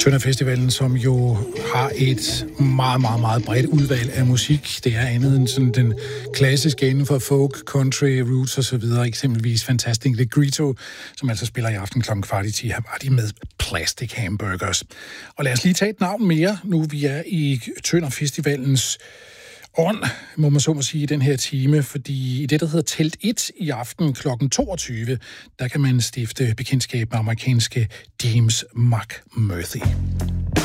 Tønder Festivalen, som jo har et meget, meget, meget bredt udvalg af musik. Det er andet end sådan den klassiske inden for folk, country, roots og så videre. Eksempelvis Fantastic Negrito, som altså spiller i aften kl. 9:15. Her var de med Plastic Hamburgers. Og lad os lige tage et navn mere, nu vi er i Tønder Festivalens ånd, må man så må sige, i den her time, fordi i det, der hedder Telt 1 i aften kl. 22, der kan man stifte bekendtskab med amerikanske James McMurthy.